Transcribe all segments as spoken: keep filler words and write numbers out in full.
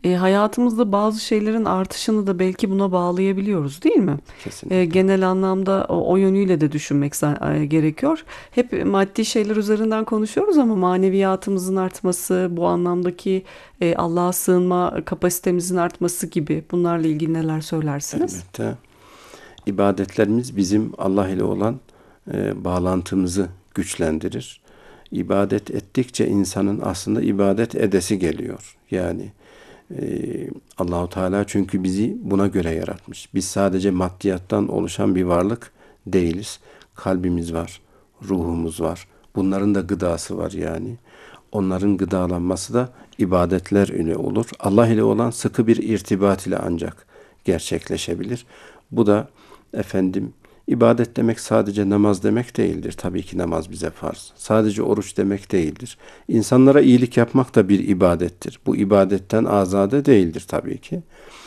E, hayatımızda bazı şeylerin artışını da belki buna bağlayabiliyoruz, değil mi? E, Kesinlikle. genel anlamda o, o yönüyle de düşünmek za- e, gerekiyor. Hep maddi şeyler üzerinden konuşuyoruz ama maneviyatımızın artması, bu anlamdaki e, Allah'a sığınma kapasitemizin artması gibi, bunlarla ilgili neler söylersiniz? Elbette. İbadetlerimiz bizim Allah ile olan e, bağlantımızı güçlendirir. İbadet ettikçe insanın aslında ibadet edesi geliyor. Yani e, Allahu Teala çünkü bizi buna göre yaratmış. Biz sadece maddiyattan oluşan bir varlık değiliz. Kalbimiz var, ruhumuz var. Bunların da gıdası var yani. Onların gıdalanması da ibadetler ile olur. Allah ile olan sıkı bir irtibat ile ancak gerçekleşebilir. Bu da efendim ibadet demek sadece namaz demek değildir. Tabii ki namaz bize farz. Sadece oruç demek değildir. İnsanlara iyilik yapmak da bir ibadettir. Bu ibadetten azade değildir tabii ki.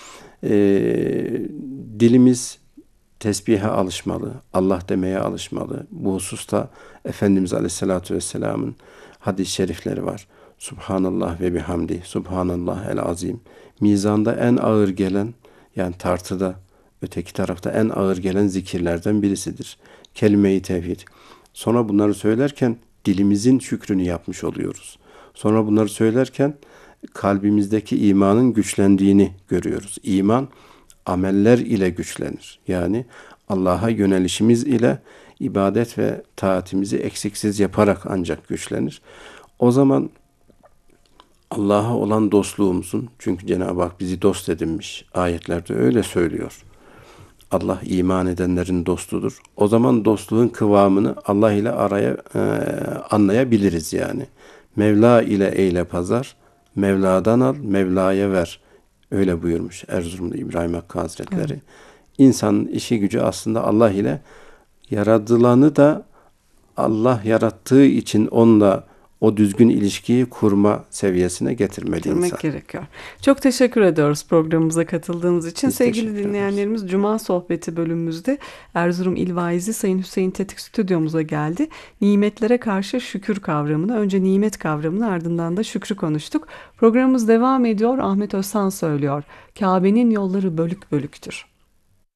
Ee, dilimiz tesbihe alışmalı, Allah demeye alışmalı. Bu hususta Efendimiz Aleyhisselatü Vesselam'ın hadis-i şerifleri var. Subhanallah ve bihamdi, Subhanallah el azim. Mizanda en ağır gelen, yani tartıda, öteki tarafta en ağır gelen zikirlerden birisidir. Kelime-i tevhid. Sonra bunları söylerken dilimizin şükrünü yapmış oluyoruz. Sonra bunları söylerken kalbimizdeki imanın güçlendiğini görüyoruz. İman ameller ile güçlenir. Yani Allah'a yönelişimiz ile ibadet ve taatimizi eksiksiz yaparak ancak güçlenir. O zaman Allah'a olan dostluğumuzun, çünkü Cenab-ı Hak bizi dost edinmiş, ayetlerde öyle söylüyor. Allah iman edenlerin dostudur. O zaman dostluğun kıvamını Allah ile araya e, anlayabiliriz yani. Mevla ile eyle pazar, Mevla'dan al, Mevla'ya ver. Öyle buyurmuş Erzurumlu İbrahim Hakkı Evet. Hazretleri. İnsanın işi gücü aslında Allah ile, yaratılanı da Allah yarattığı için onunla o düzgün ilişkiyi kurma seviyesine getirmeli Getirmek insan. gerekiyor. Çok teşekkür ediyoruz programımıza katıldığınız için. Biz Sevgili teşekkür ederiz. dinleyenlerimiz, Cuma Sohbeti bölümümüzde Erzurum İl Vaizi Sayın Hüseyin Tetik stüdyomuza geldi. Nimetlere karşı şükür kavramını, önce nimet kavramını, ardından da şükrü konuştuk. Programımız devam ediyor. Ahmet Özsan söylüyor. Kabe'nin yolları bölük bölüktür.